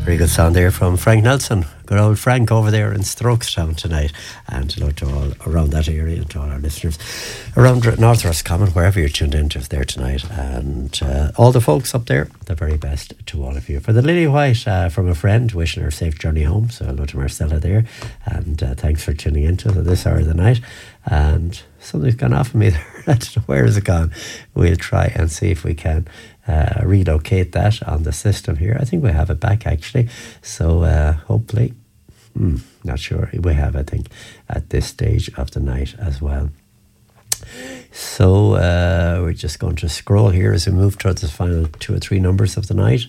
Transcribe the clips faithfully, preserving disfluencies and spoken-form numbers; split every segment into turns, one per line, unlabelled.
Very good sound there from Frank Nelson. Good old Frank over there in Strokestown tonight. And hello to all around that area and to all our listeners around North Roscommon, wherever you're tuned in to there tonight. And uh, all the folks up there, the very best to all of you. For the Lily White uh, from a friend, wishing her a safe journey home. So hello to Marcella there. And uh, thanks for tuning in to this hour of the night. And something's gone off of me there. I don't know where is it gone. We'll try and see if we can Uh, relocate that on the system here. I think we have it back actually, so uh, hopefully, hmm, not sure, we have, I think, at this stage of the night as well. So uh, we're just going to scroll here as we move towards the final two or three numbers of the night,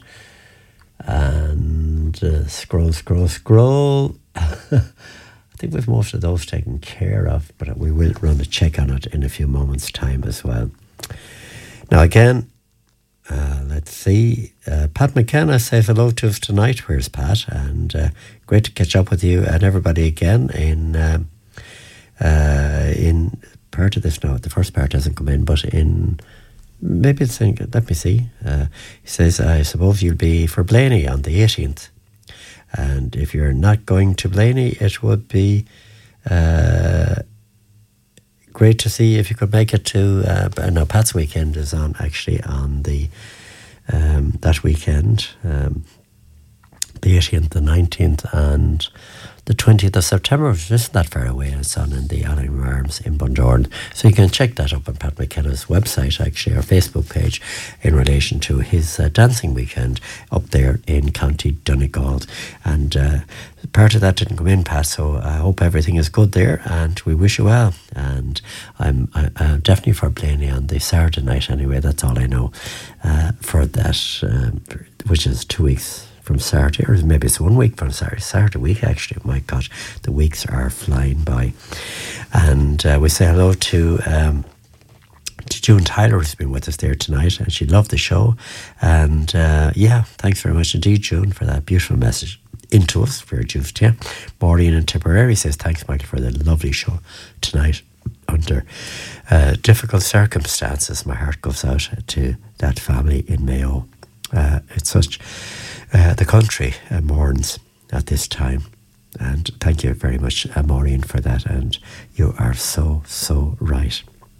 and uh, scroll, scroll, scroll. I think we've most of those taken care of, but we will run a check on it in a few moments' time as well. Now again, Uh, let's see. Uh, Pat McKenna says hello to us tonight. Where's Pat? And uh, great to catch up with you and everybody again in um, uh, in part of this now. The first part hasn't come in, but in maybe it's in, let me see. Uh, he says, I suppose you'll be for Blaney on the eighteenth. And if you're not going to Blaney, it would be Uh, great to see if you could make it to, uh, no, Pat's weekend is on actually on the, um, that weekend, um, the eighteenth, the nineteenth and the twentieth of September, which isn't that far away. It's on in the Allingham Arms in Bundoran. So you can check that up on Pat McKenna's website, actually, our Facebook page, in relation to his uh, dancing weekend up there in County Donegal. And uh, part of that didn't come in, Pat, so I hope everything is good there, and we wish you well. And I'm, I, I'm definitely for Blaney on the Saturday night anyway, that's all I know, uh, for that, um, which is two weeks from Saturday, or maybe it's one week from Saturday, Saturday week actually. My God, the weeks are flying by. And uh, we say hello to um, to June Tyler, who's been with us there tonight, and she loved the show. And uh, yeah, thanks very much indeed, June, for that beautiful message into us. Very juiced, yeah. Maureen in Tipperary says, thanks, Michael, for the lovely show tonight under uh, difficult circumstances. My heart goes out to that family in Mayo. Uh, it's such... Uh, the country uh, mourns at this time, and thank you very much, uh, Maureen, for that, and you are so, so right.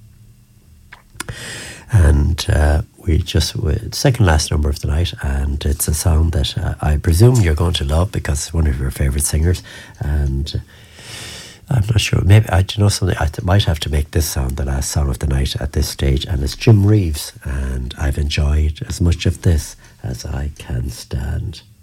And uh, we just, we, second last number of the night, and it's a song that uh, I presume you're going to love because it's one of your favourite singers, and uh, I'm not sure, maybe, I do you know something, I th- might have to make this song the last song of the night at this stage, and it's Jim Reeves, and I've enjoyed as much of this as I can stand.